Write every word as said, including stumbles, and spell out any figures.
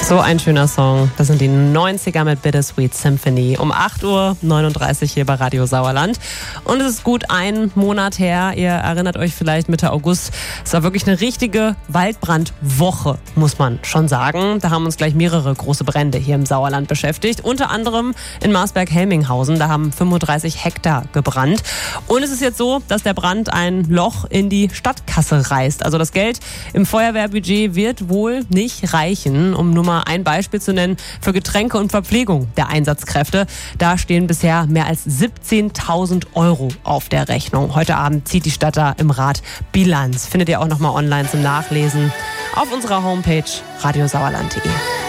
So ein schöner Song. Das sind die neunziger mit Bittersweet Symphony. Um acht Uhr neununddreißig hier bei Radio Sauerland. Und es ist gut ein Monat her. Ihr erinnert euch vielleicht Mitte August. Es war wirklich eine richtige Waldbrandwoche, muss man schon sagen. Da haben uns gleich mehrere große Brände hier im Sauerland beschäftigt. Unter anderem in Marsberg-Helminghausen. Da haben fünfunddreißig Hektar gebrannt. Und es ist jetzt so, dass der Brand ein Loch in die Stadtkasse reißt. Also das Geld im Feuerwehrbudget wird wohl nicht reichen, um nur mal ein Beispiel zu nennen, für Getränke und Verpflegung der Einsatzkräfte. Da stehen bisher mehr als siebzehntausend Euro auf der Rechnung. Heute Abend zieht die Stadt da im Rat Bilanz. Findet ihr auch noch mal online zum Nachlesen auf unserer Homepage radiosauerland punkt de.